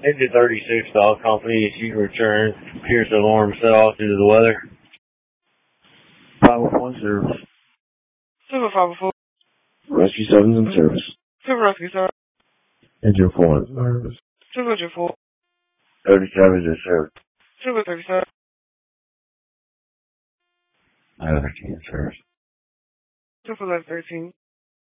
Engine 36 Dog Company, issue return. Pierce alarm set off due to the weather. 501 service. Super 504. Rescue 7's in service. Super Rescue 7. Engine 4 in service. Super Engine 4. 37's in service. Super 37. 913 in service. Super 13.